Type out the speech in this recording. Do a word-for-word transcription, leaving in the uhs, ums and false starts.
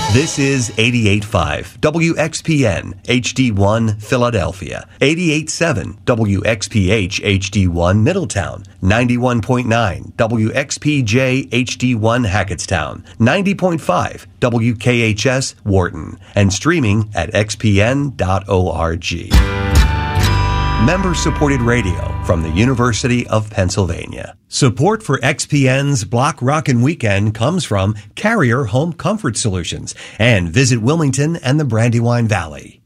This is eighty-eight point five W X P N H D one Philadelphia, eighty-eight point seven W X P H H D one Middletown, ninety-one point nine W X P J H D one Hackettstown, ninety point five W K H S Wharton, and streaming at x p n dot org. Member-supported radio from the University of Pennsylvania. Support for X P N's Block Rockin' Weekend comes from Carrier Home Comfort Solutions and Visit Wilmington and the Brandywine Valley.